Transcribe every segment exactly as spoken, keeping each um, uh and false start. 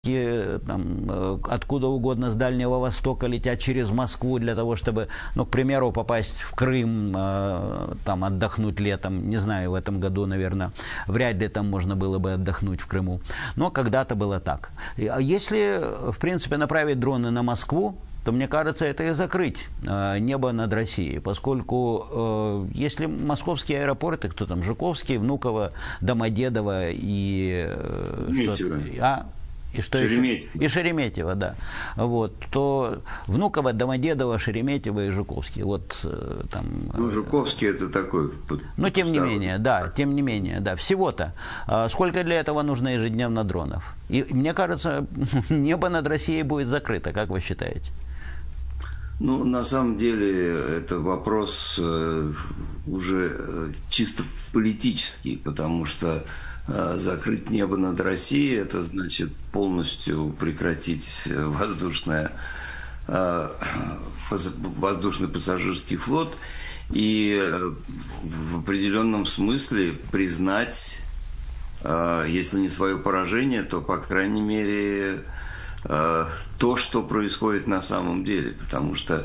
там, откуда угодно с Дальнего Востока летят через Москву для того, чтобы, ну, к примеру, попасть в Крым, э, там, отдохнуть летом. Не знаю, в этом году, наверное, вряд ли там можно было бы отдохнуть в Крыму. Но когда-то было так. Если, в принципе, направить дроны на Москву, то, мне кажется, это и закрыть э, небо над Россией, поскольку э, если московские аэропорты, кто там, Жуковский, Внуково, Домодедово и... Э, что, а, и что еще? И Шереметьево, да. Вот, то Внуково, Домодедово, Шереметьево и Жуковский. Вот там. Ну, Жуковский это такой. Но тем не менее, да, тем не менее, да. Всего-то. А сколько для этого нужно ежедневно дронов? И мне кажется, небо над Россией будет закрыто, как вы считаете? Ну, на самом деле, это вопрос э, уже э, чисто политический, потому что э, закрыть небо над Россией, это значит полностью прекратить воздушное, э, воздушный пассажирский флот и э, в определенном смысле признать, э, если не свое поражение, то, по крайней мере, то, что происходит на самом деле, потому что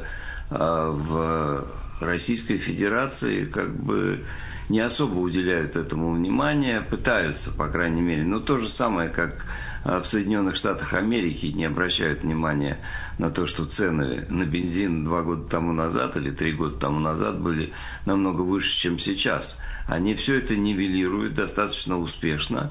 в Российской Федерации как бы не особо уделяют этому внимания, пытаются, по крайней мере, но то же самое, как в Соединенных Штатах Америки не обращают внимания на то, что цены на бензин два года тому назад или три года тому назад были намного выше, чем сейчас. Они все это нивелируют достаточно успешно.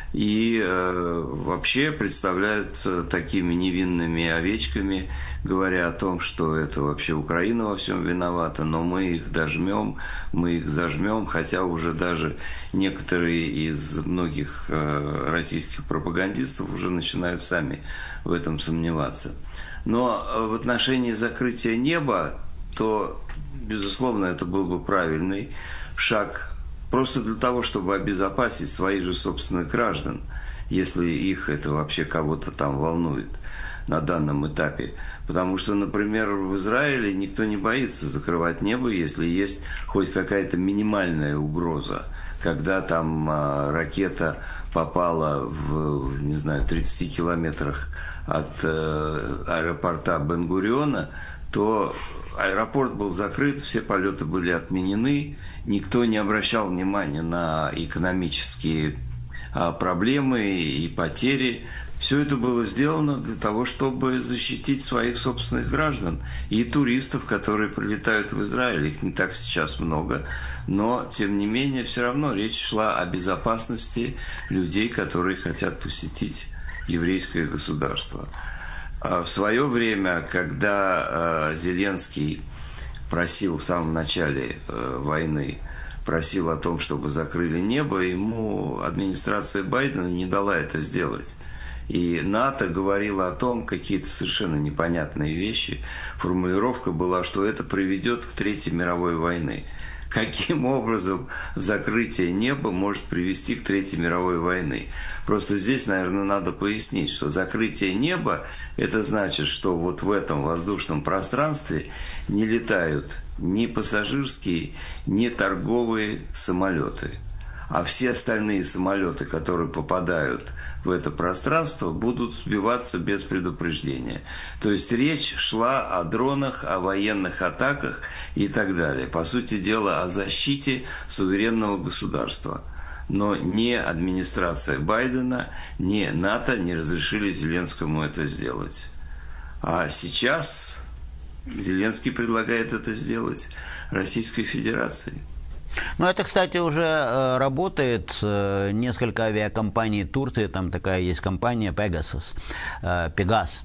И э, вообще представляют такими невинными овечками, говоря о том, что это вообще Украина во всем виновата, но мы их дожмем, мы их зажмем, хотя уже даже некоторые из многих э, российских пропагандистов уже начинают сами в этом сомневаться. Но в отношении закрытия неба, то, безусловно, это был бы правильный шаг. Просто для того, чтобы обезопасить своих же собственных граждан, если их это вообще кого-то там волнует на данном этапе. Потому что, например, в Израиле никто не боится закрывать небо, если есть хоть какая-то минимальная угроза. Когда там а, ракета попала в, не знаю, тридцати километрах от э, аэропорта Бен-Гуриона, то аэропорт был закрыт, все полеты были отменены, никто не обращал внимания на экономические а, проблемы и потери. Все это было сделано для того, чтобы защитить своих собственных граждан и туристов, которые прилетают в Израиль. Их не так сейчас много, но, тем не менее, все равно речь шла о безопасности людей, которые хотят посетить еврейское государство. В свое время, когда Зеленский просил в самом начале войны, просил о том, чтобы закрыли небо, ему администрация Байдена не дала это сделать. И НАТО говорило о том, какие-то совершенно непонятные вещи. Формулировка была, что это приведет к Третьей мировой войне. Каким образом закрытие неба может привести к Третьей мировой войне? Просто здесь, наверное, надо пояснить, что закрытие неба – это значит, что вот в этом воздушном пространстве не летают ни пассажирские, ни торговые самолеты. А все остальные самолеты, которые попадают в это пространство, будут сбиваться без предупреждения. То есть речь шла о дронах, о военных атаках и так далее. По сути дела, о защите суверенного государства. Но ни администрация Байдена, ни НАТО не разрешили Зеленскому это сделать. А сейчас Зеленский предлагает это сделать Российской Федерации. Ну, это, кстати, уже э, работает. Э, несколько авиакомпаний Турции, там такая есть компания Pegasus, э, Pegas.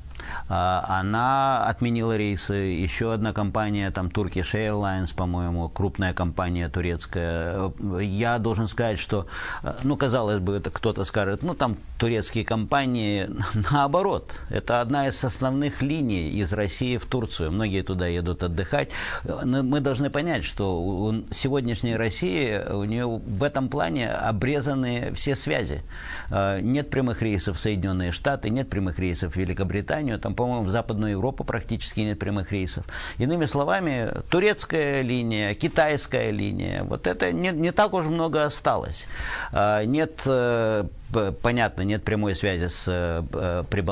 Она отменила рейсы. Еще одна компания, там Turkish Airlines, по-моему, крупная компания турецкая. Я должен сказать, что, ну, казалось бы, это кто-то скажет, ну, там турецкие компании, наоборот, это одна из основных линий из России в Турцию. Многие туда едут отдыхать. Мы должны понять, что у сегодняшней России, у нее в этом плане обрезаны все связи. Нет прямых рейсов в Соединенные Штаты, нет прямых рейсов в Великобританию, там, по-моему, в Западную Европу практически нет прямых рейсов. Иными словами, турецкая линия, китайская линия, вот это не, не так уж много осталось. Нет, понятно, нет прямой связи с Прибалтикой.